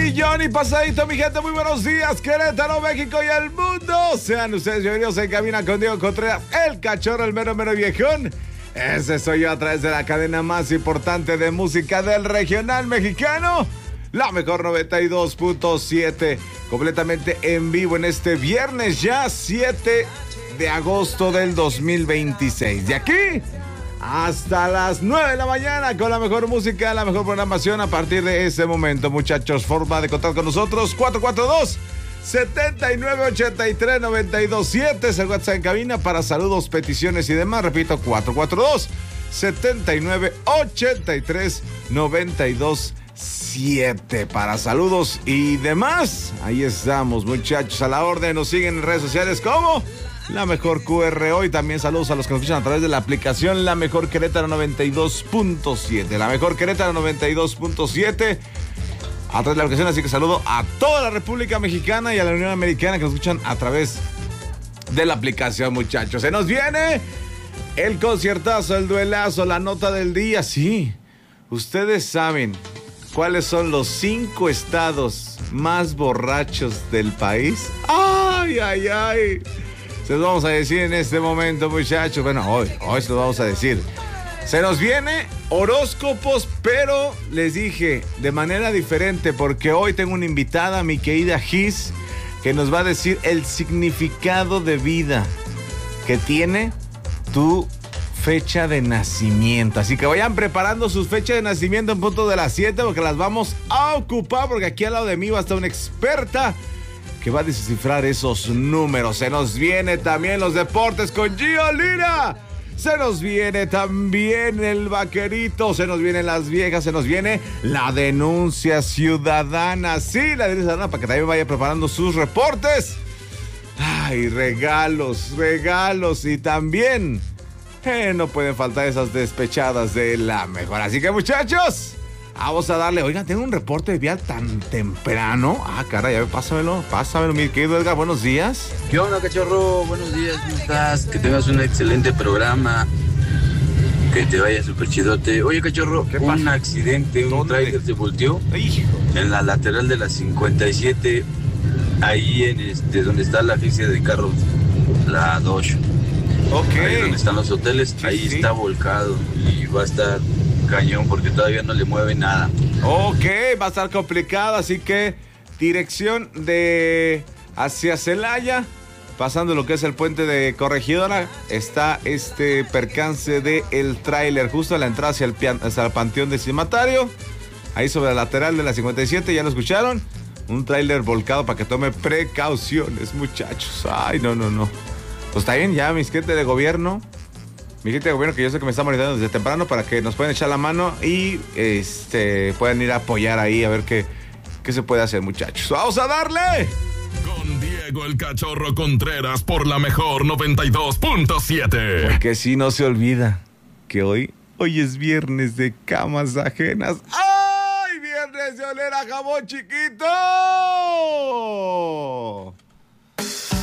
Millón y pasadito, mi gente, muy buenos días, Querétaro, México y el mundo. Sean ustedes bienvenidos en Cabina con Diego Contreras, el cachorro, el mero viejón. Ese soy yo a través de la cadena más importante de música del regional mexicano, la mejor 92.7, completamente en vivo en este viernes ya 7 de agosto del 2026. De aquí hasta las 9 de la mañana con la mejor música, la mejor programación a partir de ese momento, muchachos. Forma de contar con nosotros, 442-7983-927 es el WhatsApp en cabina para saludos, peticiones y demás. Repito, 442-7983-927 para saludos y demás. Ahí estamos, muchachos, a la orden. Nos siguen en redes sociales como La Mejor QR. Hoy también saludos a los que nos escuchan a través de la aplicación La Mejor Querétaro 92.7. La Mejor Querétaro 92.7 a través de la aplicación. Así que saludo a toda la República Mexicana y a la Unión Americana que nos escuchan a través de la aplicación, muchachos. Se nos viene el conciertazo, el duelazo, la nota del día. Sí, ustedes saben cuáles son los 5 estados más borrachos del país. ¡Ay, ay, ay! Se los vamos a decir en este momento, muchachos. Bueno, hoy se los vamos a decir. Se nos viene horóscopos, pero les dije de manera diferente, porque hoy tengo una invitada, mi querida Gis, que nos va a decir el significado de vida que tiene tu fecha de nacimiento. Así que vayan preparando sus fechas de nacimiento en punto de las 7, porque las vamos a ocupar, porque aquí al lado de mí va a estar una experta que va a descifrar esos números. Se nos viene también los deportes con Gio Lira. Se nos viene también el vaquerito. Se nos vienen las viejas. Se nos viene la denuncia ciudadana. Sí, la denuncia ciudadana, para que también vaya preparando sus reportes. Ay, regalos. Y también no pueden faltar esas despechadas de La Mejor. Así que, muchachos, vamos a darle. Oigan, tengo un reporte de vial tan temprano. Ah, caray, a ver, pásamelo, mi querido Edgar. Buenos días. ¿Qué onda, cachorro? Buenos días, ¿cómo estás? Que tengas un excelente programa. Que te vaya súper chidote. Oye, cachorro, un accidente, un tráiler se volteó en la lateral de la 57, ahí en donde está la agencia de carros, la Dodge. Ok. Ahí donde están los hoteles, Sí, ahí sí. está volcado y va a estar cañón porque todavía no le mueve nada. Ok, va a estar complicado, así que dirección de hacia Celaya, pasando lo que es el puente de Corregidora, está este percance de el tráiler justo a la entrada hacia el Panteón de Cimatario, ahí sobre la lateral de la 57, ya lo escucharon, un tráiler volcado para que tome precauciones, muchachos. Ay, no. Pues está bien, ya mi gente de gobierno, que yo sé que me está monitoreando desde temprano, para que nos puedan echar la mano y puedan ir a apoyar ahí a ver qué se puede hacer, muchachos. ¡Vamos a darle! Con Diego el Cachorro Contreras por La Mejor 92.7. Porque si no se olvida que hoy es viernes de camas ajenas. ¡Ay! Viernes de oler a jabón chiquito.